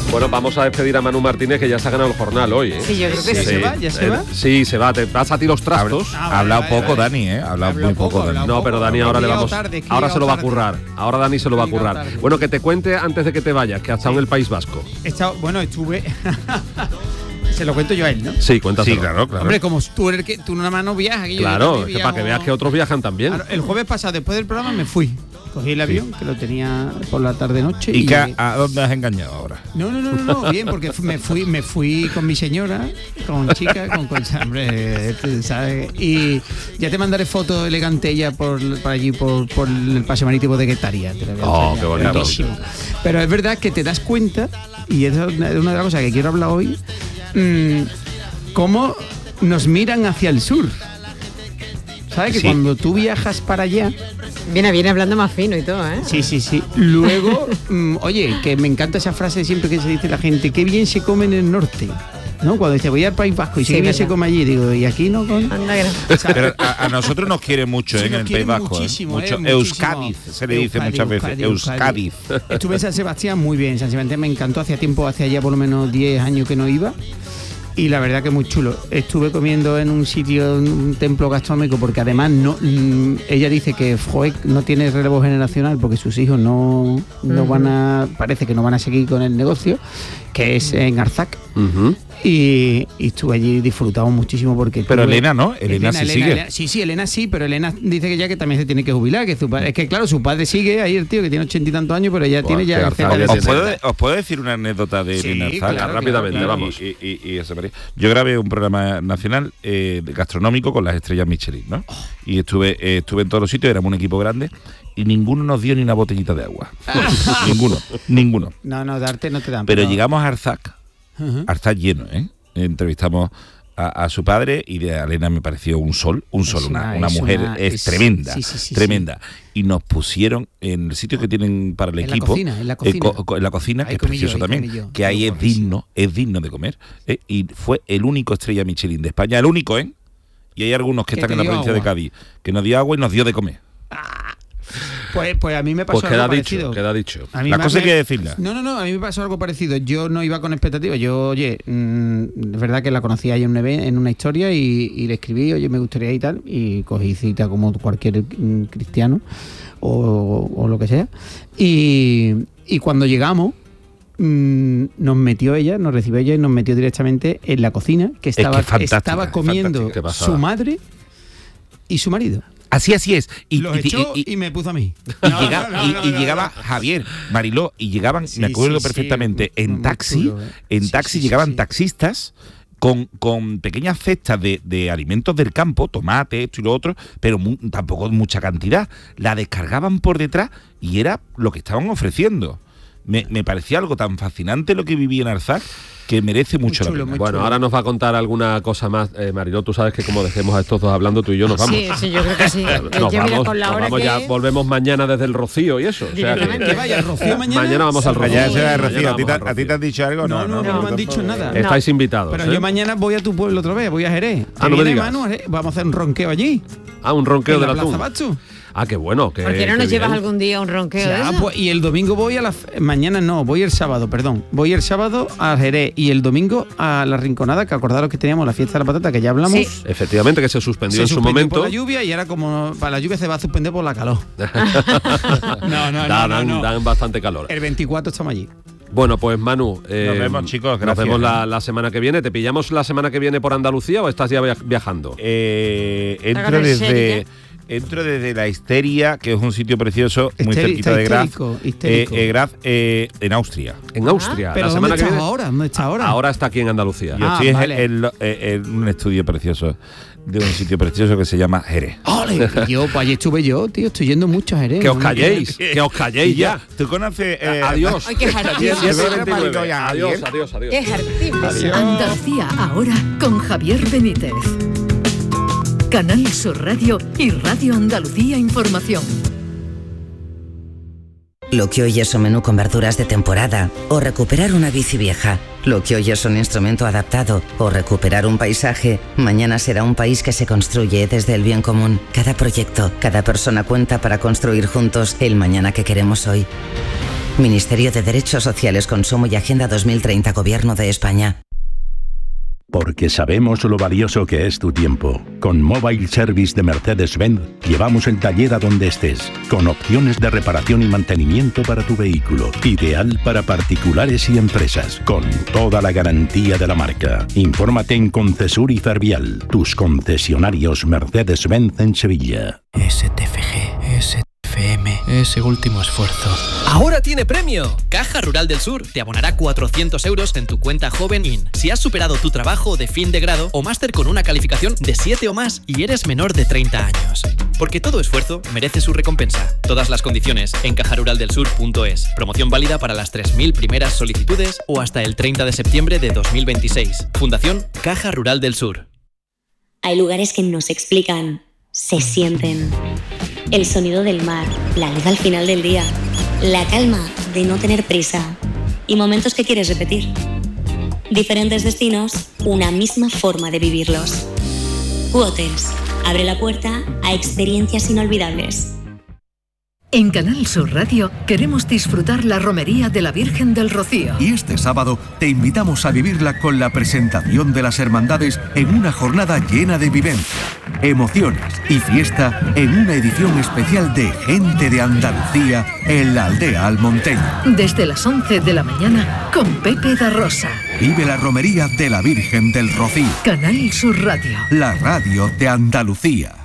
Bueno, vamos a despedir a Manu Martínez, que ya se ha ganado el jornal hoy, ¿eh? Sí, yo creo que sí. ¿Ya se va? Sí, se va. Te vas a ti los trastos. Ha hablado poco Dani, ¿eh? Ha hablado muy poco Dani. No, pero Dani ahora le vamos. Ahora se lo va a currar. Ahora Dani se lo va a currar. Bueno, que te cuente antes de que te vayas, que has estado en el País Vasco. Estuve. Se lo cuento yo a él, ¿no? Sí, cuéntaselo. Sí, claro. Hombre, como tú nada más no viajas. Claro, que para que veas que otros viajan también. Claro, el jueves pasado, después del programa, me fui. Cogí el avión, que lo tenía por la tarde-noche. ¿Y a dónde has engañado ahora? No, bien, porque me fui con mi señora, con chica, con hombre, ¿sabes? Y ya te mandaré fotos elegantes ya por allí, por el paseo marítimo de Guetaria. Qué bonito. Buenísimo. Pero es verdad que te das cuenta, y es una de las cosas que quiero hablar hoy, cómo nos miran hacia el sur. ¿Sabes? Que cuando tú viajas para allá... Viene hablando más fino y todo, ¿eh? Sí. Luego, oye, que me encanta esa frase siempre que se dice la gente, qué bien se come en el norte. ¿No? Cuando dice voy al País Vasco y qué bien se come allí, digo, ¿y aquí no? Anda, pero a nosotros nos quiere mucho en el País Vasco. Mucho. Euskadi, se le dice muchas veces. Euskadi. Estuve en San Sebastián, muy bien. San Sebastián me encantó, hacía tiempo, hacía ya por lo menos 10 años que no iba. Y la verdad que muy chulo. Estuve comiendo en un sitio, un templo gastronómico, porque además ella dice que no tiene relevo generacional porque sus hijos no parece que no van a seguir con el negocio, que es en Arzac. Y estuve allí, disfrutamos muchísimo porque... Pero Elena no, Elena sí sigue. Sí, Elena sí, pero Elena dice que ya que también se tiene que jubilar, que es que claro, su padre sigue ahí, el tío que tiene 80 y tantos años, pero ella tiene ya... ¿Os puedo decir una anécdota de Elena Arzac? Claro, rápidamente, vamos. Yo grabé un programa nacional gastronómico con las estrellas Michelin, ¿no? Y estuve en todos los sitios, éramos un equipo grande y ninguno nos dio ni una botellita de agua. Ninguno. No, darte no te dan. Pero llegamos a Arzac, Arzac lleno, ¿eh? Entrevistamos a su padre y de Elena me pareció un sol, una mujer tremenda, tremenda. Y nos pusieron en el sitio que tienen para el equipo, en la cocina, que es precioso también, que ahí es digno de comer. Y fue el único estrella Michelin de España, el único, ¿eh? Y hay algunos que están en la provincia de Cádiz, que nos dio agua y nos dio de comer. Pues a mí me pasó algo parecido. Queda dicho. La cosa hay que decirla. No, a mí me pasó algo parecido. Yo no iba con expectativas. Yo, es verdad que la conocí ahí en una historia y le escribí, oye, me gustaría y tal, y cogí cita como cualquier cristiano o lo que sea. Y cuando llegamos, nos recibió ella y nos metió directamente en la cocina, que estaba comiendo su madre y su marido. Así es. Lo echó y me puso a mí. Y llegaba Javier, Mariló, y llegaban, me acuerdo perfectamente, en taxi llegaban taxistas con pequeñas cestas de alimentos del campo, tomate, esto y lo otro, pero tampoco mucha cantidad. La descargaban por detrás y era lo que estaban ofreciendo. Me parecía algo tan fascinante lo que vivía en Arzac, que merece mucho la pena. Bueno, ahora nos va a contar alguna cosa más. Mariló, tú sabes que como dejemos a estos dos hablando, tú y yo nos vamos. Sí, yo creo que sí. Ya volvemos mañana desde el Rocío y eso. O sea que vaya el Rocío mañana. Mañana vamos al Rocío. Ya será el Rocío. ¿A ti te han dicho algo? No me han dicho nada. Estáis invitados. Pero yo mañana voy a tu pueblo otra vez, voy a Jerez. No me digas. Vamos a hacer un ronqueo allí. Un ronqueo de la Plaza Bacho. Qué bueno. ¿Por qué no nos llevas algún día un ronqueo de eso? Pues, y el domingo voy voy el sábado, Voy el sábado a Jerez y el domingo a La Rinconada, que acordaros que teníamos la fiesta de la patata, que ya hablamos. Sí. Efectivamente, que se suspendió en su momento. Por la lluvia y ahora como para la lluvia se va a suspender por la calor. No. Dan bastante calor. El 24 estamos allí. Bueno, pues Manu, nos vemos, chicos, gracias. Nos vemos la semana que viene. ¿Te pillamos la semana que viene por Andalucía o estás ya viajando? Entro desde La Histeria, que es un sitio precioso, muy cerquita de Graz. Graz, en Austria. En Austria. Pero la semana que viene. ¿Dónde está ahora? Ahora está aquí en Andalucía. Yo estoy en un estudio precioso, de un sitio precioso que se llama Jerez. ¡Ole! Pues allí estuve yo, tío. Estoy yendo mucho a Jerez. Que os calléis ya. ¿Tú conoces? Adiós. Ay, qué jartísimo. Adiós. Qué jartísimo. Andalucía ahora con Javier Benítez. Canal Sur Radio y Radio Andalucía Información. Lo que hoy es un menú con verduras de temporada o recuperar una bici vieja. Lo que hoy es un instrumento adaptado o recuperar un paisaje, mañana será un país que se construye desde el bien común. Cada proyecto, cada persona cuenta para construir juntos el mañana que queremos hoy. Ministerio de Derechos Sociales, Consumo y Agenda 2030, Gobierno de España. Porque sabemos lo valioso que es tu tiempo. Con Mobile Service de Mercedes-Benz llevamos el taller a donde estés, con opciones de reparación y mantenimiento para tu vehículo. Ideal para particulares y empresas, con toda la garantía de la marca. Infórmate en Concesur y Fervial, tus concesionarios Mercedes-Benz en Sevilla. STFG, STFM, ese último esfuerzo. ¡Ahora tiene premio! Caja Rural del Sur te abonará 400 euros en tu cuenta Joven IN si has superado tu trabajo de fin de grado o máster con una calificación de 7 o más y eres menor de 30 años. Porque todo esfuerzo merece su recompensa. Todas las condiciones en cajaruraldelsur.es. Promoción válida para las 3.000 primeras solicitudes o hasta el 30 de septiembre de 2026. Fundación Caja Rural del Sur. Hay lugares que no se explican, se sienten. El sonido del mar, la luz al final del día, la calma de no tener prisa y momentos que quieres repetir. Diferentes destinos, una misma forma de vivirlos. Hotels abre la puerta a experiencias inolvidables. En Canal Sur Radio queremos disfrutar la romería de la Virgen del Rocío. Y este sábado te invitamos a vivirla con la presentación de las hermandades en una jornada llena de vivencia, emociones y fiesta en una edición especial de Gente de Andalucía en la aldea almonteña. Desde las 11 de la mañana con Pepe da Rosa. Vive la romería de la Virgen del Rocío. Canal Sur Radio. La radio de Andalucía.